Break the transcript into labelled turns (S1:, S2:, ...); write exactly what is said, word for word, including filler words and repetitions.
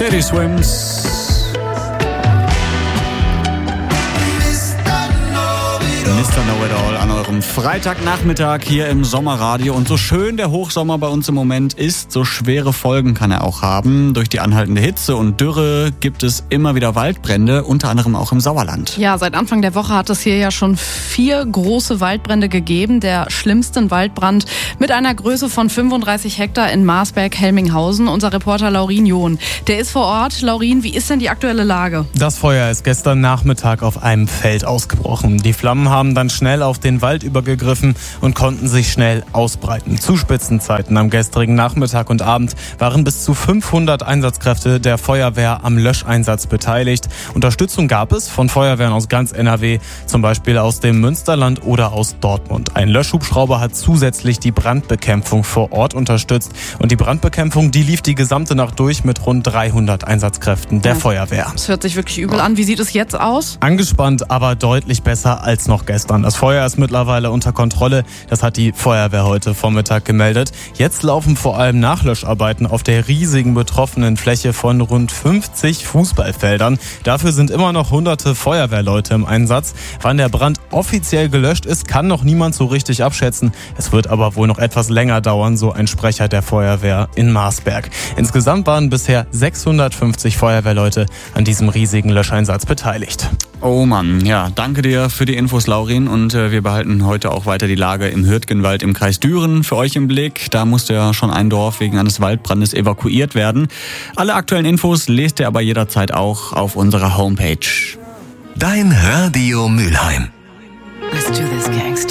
S1: Teddy Swims. Mister Know-It-All an eurem Freitagnachmittag hier im Sommerradio. Und so schön der Hochsommer bei uns im Moment ist, so schwere Folgen kann er auch haben. Durch die anhaltende Hitze und Dürre gibt es immer wieder Waldbrände, unter anderem auch im Sauerland.
S2: Ja, seit Anfang der Woche hat es hier ja schon vier große Waldbrände gegeben. Der schlimmste Waldbrand mit einer Größe von fünfunddreißig Hektar in Marsberg-Helminghausen. Unser Reporter Laurin John, der ist vor Ort. Laurin, wie ist denn die aktuelle Lage?
S3: Das Feuer ist gestern Nachmittag auf einem Feld ausgebrochen. Die Flammen haben dann schnell auf den Wald übergegriffen und konnten sich schnell ausbreiten. Zu Spitzenzeiten am gestrigen Nachmittag und Abend waren bis zu fünfhundert Einsatzkräfte der Feuerwehr am Löscheinsatz beteiligt. Unterstützung gab es von Feuerwehren aus ganz N R W, zum Beispiel aus dem Münsterland oder aus Dortmund. Ein Löschhubschrauber hat zusätzlich die Brandbekämpfung vor Ort unterstützt. Und die Brandbekämpfung, die lief die gesamte Nacht durch mit rund dreihundert Einsatzkräften der ja. Feuerwehr.
S2: Das hört sich wirklich übel an. Wie sieht es jetzt aus?
S3: Angespannt, aber deutlich besser als noch gestern. Das Feuer ist mittlerweile unter Kontrolle. Das hat die Feuerwehr heute Vormittag gemeldet. Jetzt laufen vor allem Nachlöscharbeiten auf der riesigen betroffenen Fläche von rund fünfzig Fußballfeldern. Dafür sind immer noch hunderte Feuerwehrleute im Einsatz. Wann der Brand offiziell gelöscht ist, kann noch niemand so richtig abschätzen. Es wird aber wohl noch etwas länger dauern, so ein Sprecher der Feuerwehr in Marsberg. Insgesamt waren bisher sechshundertfünfzig Feuerwehrleute an diesem riesigen Löscheinsatz beteiligt.
S1: Oh Mann, ja, danke dir für die Infos, Laurin. Und äh, wir behalten heute auch weiter die Lage im Hürtgenwald im Kreis Düren für euch im Blick. Da musste ja schon ein Dorf wegen eines Waldbrandes evakuiert werden. Alle aktuellen Infos lest ihr aber jederzeit auch auf unserer Homepage.
S4: Dein Radio Mülheim.
S5: Let's do this, Gangster.